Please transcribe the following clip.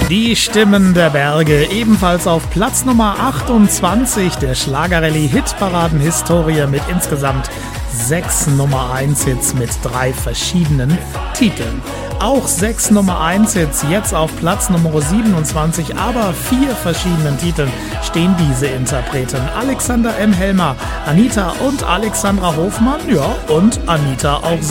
Die Stimmen der Berge, ebenfalls auf Platz Nummer 28 der Schlagerrallye-Hitparaden-Historie mit insgesamt 6 Nummer 1 Hits mit 3 verschiedenen Titeln. Auch 6 Nummer 1 Hits, jetzt auf Platz Nummer 27, aber 4 verschiedenen Titeln stehen diese Interpreten. Alexander M. Helmer, Anita und Alexandra Hofmann, ja, und Anita auch